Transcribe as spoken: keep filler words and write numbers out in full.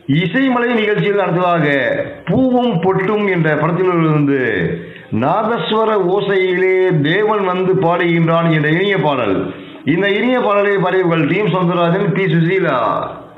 இசைமலை நிகழ்ச்சியில் அடுத்ததாக பூவும் பொட்டும் என்ற படத்திலிருந்து நாதஸ்வர ஓசையிலே தேவன் வந்து பாடுகின்றான் என்ற இனிய பாடல். இந்த இனிய பாடலை பாடியவர்கள் D M Soundararajan, B Susheela.